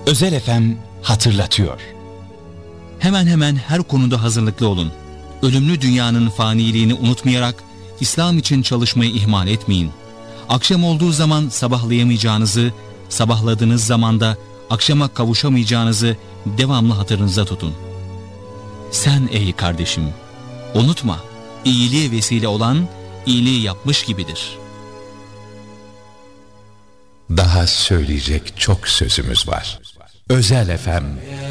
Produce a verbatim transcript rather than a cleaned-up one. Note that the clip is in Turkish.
Özel F M hatırlatıyor. Hemen hemen her konuda hazırlıklı olun. Ölümlü dünyanın faniliğini unutmayarak İslam için çalışmayı ihmal etmeyin. Akşam olduğu zaman sabahlayamayacağınızı, sabahladığınız zaman da akşama kavuşamayacağınızı devamlı hatırınızda tutun. Sen ey kardeşim, unutma, iyiliğe vesile olan iyiliği yapmış gibidir. Daha söyleyecek çok sözümüz var. Özel F M